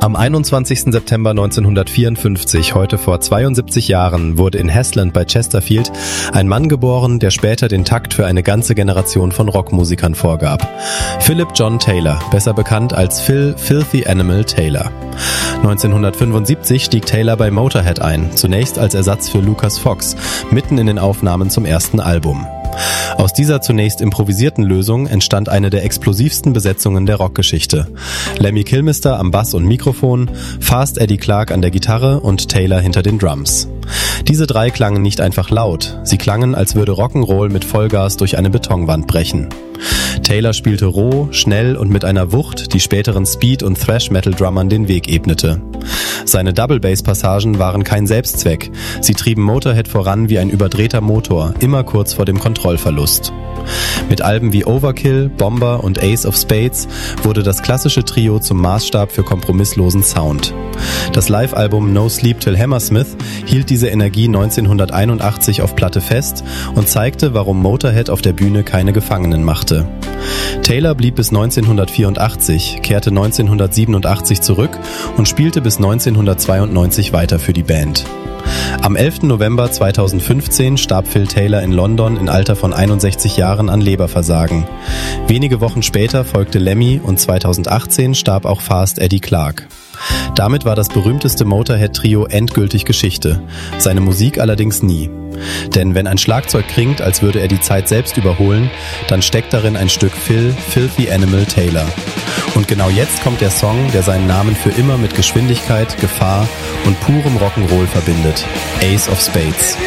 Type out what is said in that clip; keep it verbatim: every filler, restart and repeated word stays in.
Am einundzwanzigsten September neunzehnhundertvierundfünfzig, heute vor zweiundsiebzig Jahren, wurde in Haslund bei Chesterfield ein Mann geboren, der später den Takt für eine ganze Generation von Rockmusikern vorgab. Philip John Taylor, besser bekannt als Phil Filthy Animal Taylor. neunzehnhundertfünfundsiebzig stieg Taylor bei Motorhead ein, zunächst als Ersatz für Lucas Fox, mitten in den Aufnahmen zum ersten Album. Aus dieser zunächst improvisierten Lösung entstand eine der explosivsten Besetzungen der Rockgeschichte. Lemmy Kilmister am Bass und Mikrofon, Fast Eddie Clarke an der Gitarre und Taylor hinter den Drums. Diese drei klangen nicht einfach laut, sie klangen, als würde Rock'n'Roll mit Vollgas durch eine Betonwand brechen. Taylor spielte roh, schnell und mit einer Wucht, die späteren Speed- und Thrash-Metal-Drummern den Weg ebnete. Seine Double-Bass-Passagen waren kein Selbstzweck, sie trieben Motorhead voran wie ein überdrehter Motor, immer kurz vor dem Kontrollverlust. Mit Alben wie Overkill, Bomber und Ace of Spades wurde das klassische Trio zum Maßstab für kompromisslosen Sound. Das Live-Album No Sleep Till Hammersmith hielt diese Energie neunzehnhunderteinundachtzig auf Platte fest und zeigte, warum Motorhead auf der Bühne keine Gefangenen machte. Taylor blieb bis neunzehnhundertvierundachtzig, kehrte neunzehnhundertsiebenundachtzig zurück und spielte bis neunzehnhundertzweiundneunzig weiter für die Band. Am elften November zweitausendfünfzehn starb Phil Taylor in London im Alter von einundsechzig Jahren an Leberversagen. Wenige Wochen später folgte Lemmy und zweitausendachtzehn starb auch Fast Eddie Clarke. Damit war das berühmteste Motorhead-Trio endgültig Geschichte, seine Musik allerdings nie. Denn wenn ein Schlagzeug klingt, als würde er die Zeit selbst überholen, dann steckt darin ein Stück Phil Filthy Animal Taylor. Und genau jetzt kommt der Song, der seinen Namen für immer mit Geschwindigkeit, Gefahr und purem Rock'n'Roll verbindet: Ace of Spades.